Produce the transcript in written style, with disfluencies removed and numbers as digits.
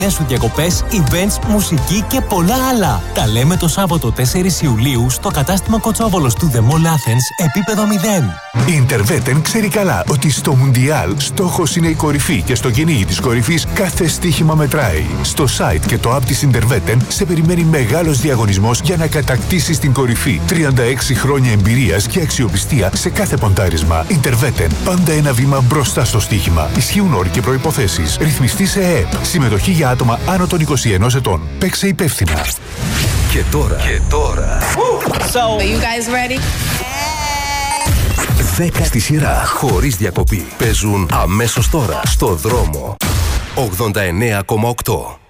σου διακοπές, events, μουσική και πολλά άλλα. Τα λέμε το Σάββατο 4 Ιουλίου στο κατάστημα Κοτσόβολος του The Mall Athens, επίπεδο 0. Η Interveten ξέρει καλά ότι στο Μουντιάλ στόχος είναι η κορυφή και στο κυνήγι της κορυφής κάθε στοίχημα μετράει. Στο site και το app της Interveten σε περιμένει μεγάλος διαγωνισμός για να κατακτήσεις την κορυφή. 36 χρόνια εμπειρίας και αξιοπιστία σε κάθε ποντάρισμα. Interveten, πάντα ένα βήμα μπροστά στο στοίχημα. Ισχύουν όροι και προϋποθέσεις. Ρυθμιστή σε ΕΕΠ. Συμμετοχή για άτομα άνω των 21 ετών. Παίξε υπεύθυνα. Και τώρα. So, are you guys ready? 10 στη σειρά, χωρίς διακοπή. Παίζουν αμέσως τώρα στο δρόμο. 89,8.